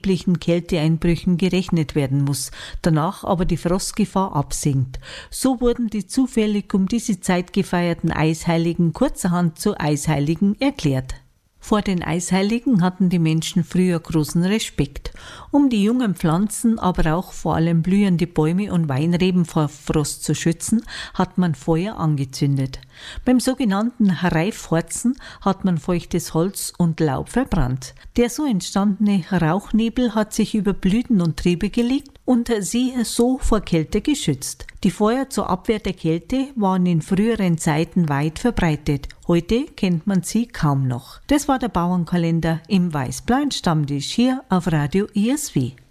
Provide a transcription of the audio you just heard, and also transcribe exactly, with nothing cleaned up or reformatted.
üblichen Kälteeinbrüchen gerechnet werden muss, danach aber die Frostgefahr absinkt. So wurden die zufällig um diese Zeit gefeierten Eisheiligen kurzerhand zu Eisheiligen erklärt. Vor den Eisheiligen hatten die Menschen früher großen Respekt. Um die jungen Pflanzen, aber auch vor allem blühende Bäume und Weinreben vor Frost zu schützen, hat man Feuer angezündet. Beim sogenannten Reifhorzen hat man feuchtes Holz und Laub verbrannt. Der so entstandene Rauchnebel hat sich über Blüten und Triebe gelegt und sie so vor Kälte geschützt. Die Feuer zur Abwehr der Kälte waren in früheren Zeiten weit verbreitet. Heute kennt man sie kaum noch. Das war der Bauernkalender im Weiß-Blauen Stammtisch hier auf Radio I S W.